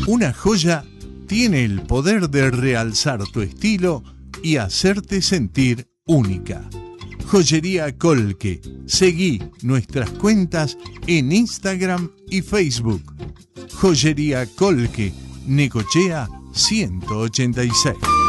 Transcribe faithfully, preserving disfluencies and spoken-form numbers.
Una joya tiene el poder de realzar tu estilo y hacerte sentir única. Joyería Colque. Seguí nuestras cuentas en Instagram y Facebook. Joyería Colque, Necochea ciento ochenta y seis.